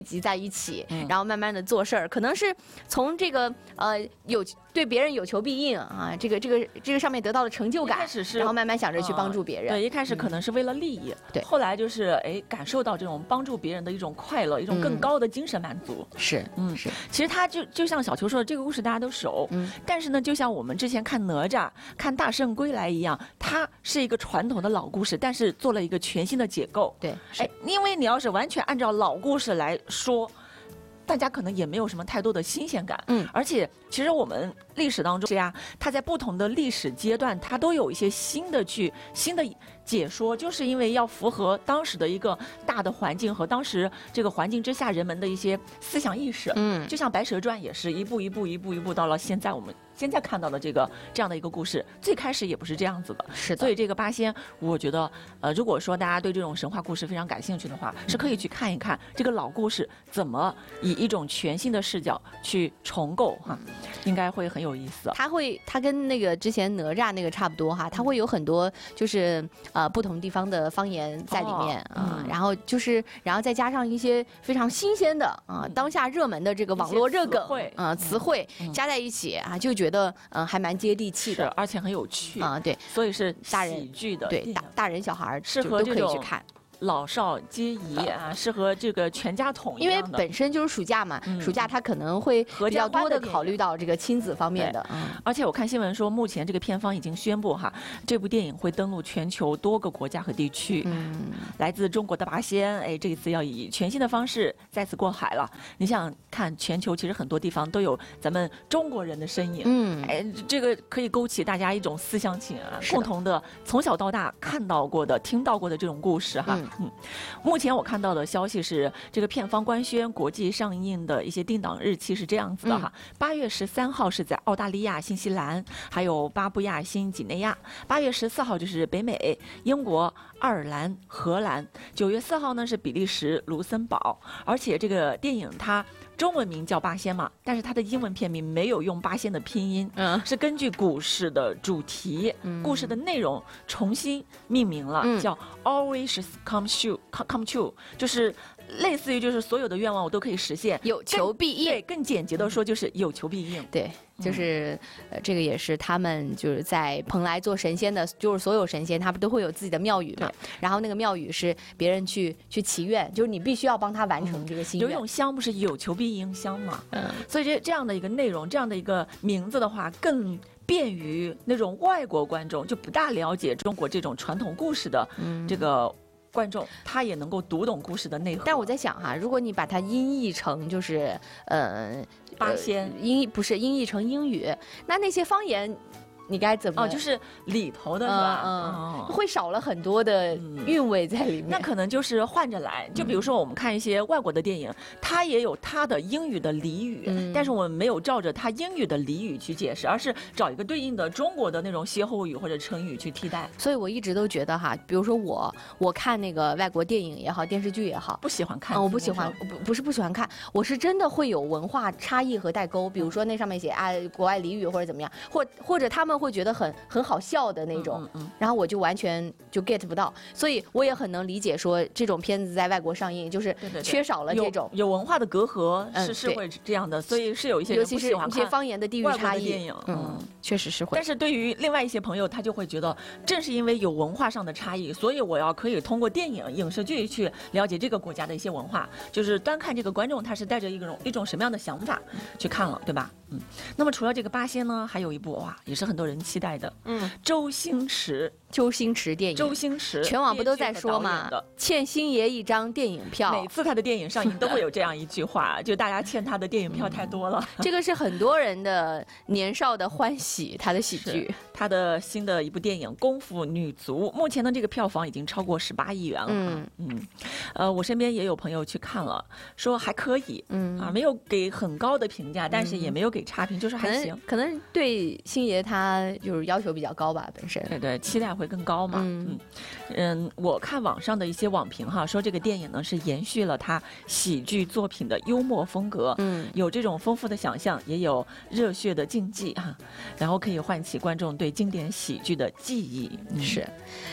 集在一起，然后慢慢的做事儿，可能是从这个对别人有求必应啊，这个上面得到了成就感，然后慢慢想着去帮助别人。 对，一开始可能是为了利益， 对， 后来就是感受到这种帮助别人的一种快乐，一种更高的精神满足。 是， 是。其实他就像小球说的，这个故事大家都熟，但是呢，就像我们之前看哪吒、看大圣归来一样，它是一个传统的老故事，但是做了一个全新的解构。 对， 因为你要是完全按照老故事来说，大家可能也没有什么太多的新鲜感。而且其实我们历史当中它在不同的历史阶段，它都有一些新的解说，就是因为要符合当时的一个大的环境和当时这个环境之下人们的一些思想意识。就像《白蛇传》也是一步一步到了现在我们现在看到的这样的一个故事，最开始也不是这样子的。 是的。 所以这个八仙，我觉得如果说大家对这种神话故事非常感兴趣的话，是可以去看一看这个老故事怎么以一种全新的视角去重构哈，应该会很有意思。 它跟那个之前哪吒那个差不多哈，它会有很多就是不同地方的方言在里面然后再加上一些非常新鲜的当下热门的这个网络热梗词汇加在一起就觉得还蛮接地气的， 而且很有趣对， 所以是喜剧的， 对大人小孩适合都可以去看。 老少皆宜适合这个全家桶一样的。 因为本身就是暑假嘛，暑假它可能会比较多的考虑到这个亲子方面的。 而且我看新闻说，目前这个片方已经宣布这部电影会登陆全球多个国家和地区。来自中国的八仙，这一次要以全新的方式再次过海了。你想看全球，其实很多地方都有咱们中国人的身影。这个可以勾起大家一种思乡情共同的从小到大看到过的、听到过的这种故事目前我看到的消息是，这个片方官宣国际上映的一些定档日期是这样子的8月13号是在澳大利亚、新西兰，还有巴布亚新几内亚；8月14号就是北美、英国、爱尔兰、荷兰；9月4号呢是比利时、卢森堡。而且这个电影它中文名叫八仙嘛，但是它的英文片名没有用八仙的拼音，是根据故事的主题、故事的内容重新命名了，叫 All Wishes Come True， 就是类似于就是所有的愿望我都可以实现， 有求必应。 对，更简洁的说就是有求必应。 对，就是这个也是他们就是在蓬莱做神仙的，就是所有神仙他们都会有自己的庙宇嘛，然后那个庙宇是别人去祈愿，就是你必须要帮他完成这个心愿。 有一种香不是有求必应香嘛？所以这样的一个内容，这样的一个名字的话，更便于那种外国观众就不大了解中国这种传统故事的这个观众，他也能够读懂故事的内核。 但我在想如果你把它音译成就是八仙音译成英语，那些方言你该怎么就是里头的是吧？ 会少了很多的韵味在里面。 那可能就是换着来，就比如说我们看一些外国的电影，它也有它的英语的俚语，但是我们没有照着它英语的俚语去解释，而是找一个对应的中国的那种歇后语或者成语去替代。 所以我一直都觉得比如说我看那个外国电影也好，电视剧也好， 不喜欢看。 我不喜欢，不是不喜欢看，我是真的会有文化差异和代沟。比如说那上面写国外俚语或者怎么样，或者他们会觉得很好笑的那种，然后我就完全就 get 不到，所以我也很能理解说这种片子在外国上映就是缺少了这种有文化的隔阂，是会这样的，所以是有一些人不喜欢看， 尤其是一些方言的地域差异电影， 确实是会。 但是对于另外一些朋友，他就会觉得正是因为有文化上的差异，所以我可以通过电影、影视剧去了解这个国家的一些文化，就是单看这个观众他是带着一种什么样的想法去看了，对吧？那么除了这个八仙呢，还有一部也是很多人期待的，周星驰电影，周星驰全网不都在说嘛，欠星爷一张电影票。 每次他的电影上映都会有这样一句话，就大家欠他的电影票太多了。 这个是很多人的年少的欢喜，他的喜剧。 他的新的一部电影《功夫女足》，目前的这个票房已经超过18亿元了。我身边也有朋友去看了，说还可以，没有给很高的评价，但是也没有给差评，就是还行。 可能对星爷他就是要求比较高吧，本身。 对，期待会更高嘛。我看网上的一些网评说这个电影呢是延续了他喜剧作品的幽默风格，有这种丰富的想象，也有热血的竞技然后可以唤起观众对经典喜剧的记忆。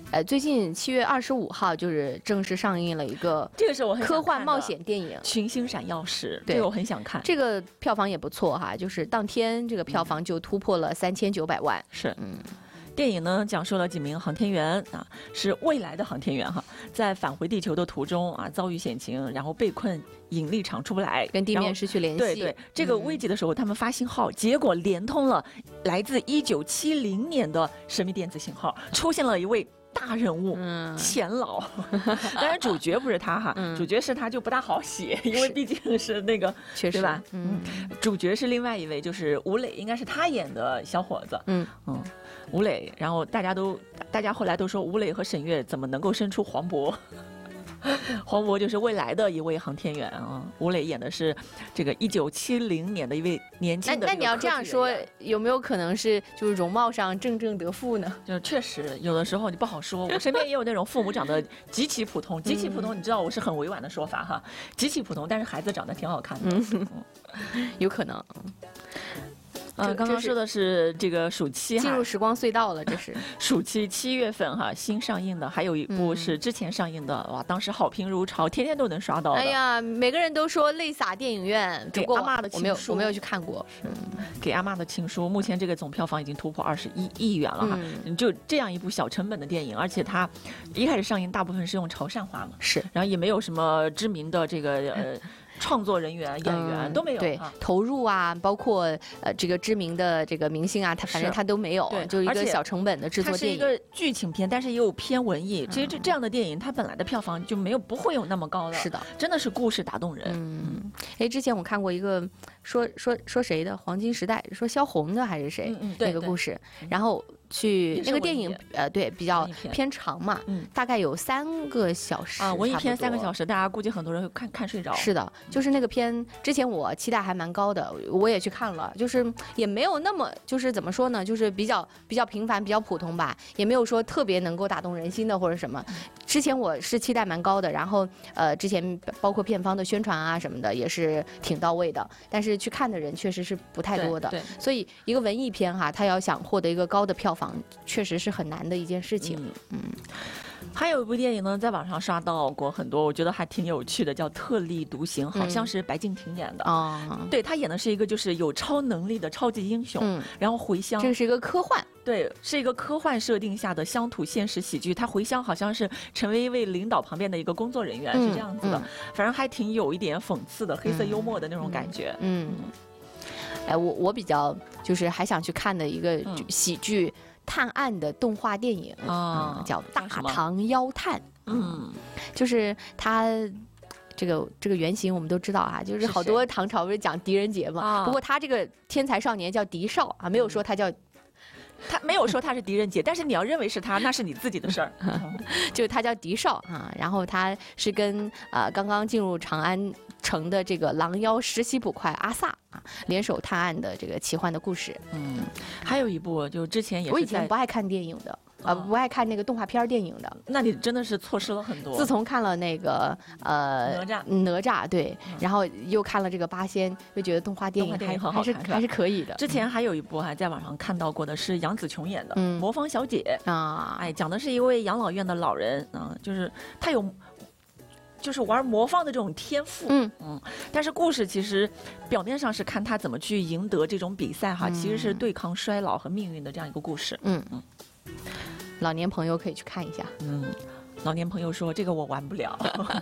最近7月25号就是正式上映了一个这个是我很科幻冒险电影《 群星闪耀时》， 对， 这个我很想看。 这个票房也不错哈，就是当天这个票房就突破了3900万。 是，电影呢讲述了几名航天员啊，是未来的航天员哈，在返回地球的途中啊遭遇险情，然后被困引力场出不来， 跟地面失去联系。 对，这个危急的时候，他们发信号，结果连通了来自1970年的神秘电子信号，出现了一位大人物，钱老。当然主角不是他哈，主角是他就不大好写，因为毕竟是那个， 确实对吧？主角是另外一位，就是吴磊，应该是他演的小伙子。吴磊，然后大家后来都说吴磊和沈月怎么能够生出黄渤？黄渤就是未来的一位航天员啊，吴磊演的是这个1970年的一位年轻的。 那你要这样说，有没有可能是就是容貌上正正得负呢？ 就确实有的时候你不好说，我身边也有那种父母长得极其普通，极其普通，你知道我是很委婉的说法哈，极其普通，但是孩子长得挺好看的， 有可能。 刚刚说的是这个暑期进入时光隧道了，这是暑期7月份哈新上映的，还有一部是之前上映的，哇，当时好评如潮，天天都能刷到的。 哎呀，每个人都说泪洒电影院， 给阿嬷的情书， 我没有去看过。 给阿嬷的情书，目前这个总票房已经突破21亿元了哈。就这样一部小成本的电影，而且它一开始上映大部分是用潮汕话嘛， 是， 然后也没有什么知名的这个创作人员、演员都没有， 对，投入啊，包括这个知名的这个明星啊，反正他都没有，就是一个小成本的制作电影。 它是一个剧情片，但是也有偏文艺。其实这样的电影，它本来的票房就不会有那么高的。 是的， 真的是故事打动人。 之前我看过一个说谁的《黄金时代》，说萧红的还是谁那个故事，然后。去那个电影对比较偏长嘛，大概有3个小时啊，文艺片3个小时，大家估计很多人会看睡着。 是的，就是那个片之前我期待还蛮高的，我也去看了，就是也没有那么就是怎么说呢，就是比较平凡比较普通吧，也没有说特别能够打动人心的或者什么。之前我是期待蛮高的，然后之前包括片方的宣传啊什么的也是挺到位的，但是去看的人确实是不太多的，所以一个文艺片哈，它要想获得一个高的票房，确实是很难的一件事情。 还有一部电影呢，在网上刷到过很多，我觉得还挺有趣的，叫《特立独行》，好像是白敬亭演的啊。对，他演的是一个就是有超能力的超级英雄，然后回乡。 这是一个科幻， 对，是一个科幻设定下的乡土现实喜剧。他回乡好像是成为一位领导旁边的一个工作人员，是这样子的。反正还挺有一点讽刺的、黑色幽默的那种感觉。 我比较就是还想去看的一个喜剧。探案的动画电影叫《大唐妖探》。就是它这个原型我们都知道啊，就是好多唐朝不是讲狄仁杰嘛，不过他这个天才少年叫狄少啊，没有说他叫。 他没有说他是狄仁杰，但是你要认为是他，那是你自己的事儿。 就是他叫狄少啊，然后他是跟刚刚进入长安城的这个狼妖实习捕快阿萨啊联手探案的这个奇幻的故事。 还有一部就之前也是我以前不爱看电影的。不爱看那个动画片电影的， 那你真的是错失了很多。 自从看了那个哪吒对，然后又看了这个八仙，又觉得动画电影还是可以的。 之前还有一部还在网上看到过的是杨紫琼演的《魔方小姐》啊，讲的是一位养老院的老人啊，就是他有。就是玩魔方的这种天赋，但是故事其实表面上是看他怎么去赢得这种比赛哈，其实是对抗衰老和命运的这样一个故事。 老年朋友可以去看一下。 老年朋友说这个我玩不了。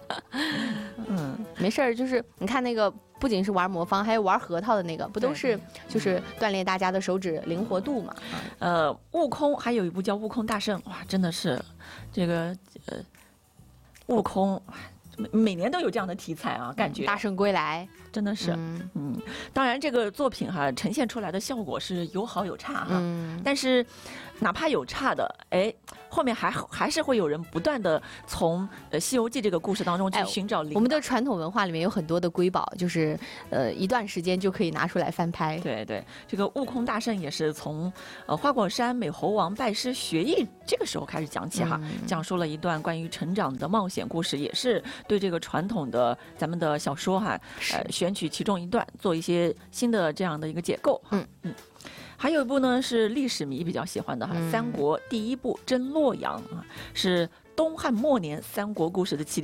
没事儿，就是你看那个不仅是玩魔方，还有玩核桃的那个，不都是就是锻炼大家的手指灵活度嘛？ 悟空还有一部叫《悟空大圣》，哇，真的是这个悟空。每年都有这样的题材啊，感觉大圣归来真的是，当然这个作品哈呈现出来的效果是有好有差哈，但是哪怕有差的，后面还是会有人不断的从《西游记》这个故事当中去寻找灵感。 我们的传统文化里面有很多的瑰宝，就是一段时间就可以拿出来翻拍。 对，这个悟空大圣也是从花果山美猴王拜师学艺这个时候开始讲起哈，讲述了一段关于成长的冒险故事，也是对这个传统的咱们的小说哈，选取其中一段做一些新的这样的一个解构。 还有一部呢是历史迷比较喜欢的哈，三国第一部征洛阳啊，是东汉末年三国故事的起